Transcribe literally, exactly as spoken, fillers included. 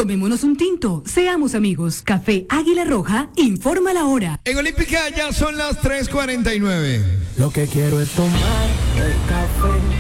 Tomémonos un tinto, seamos amigos. Café Águila Roja, informa la hora. En Olímpica ya son las tres cuarenta y nueve. Lo que quiero es tomar el café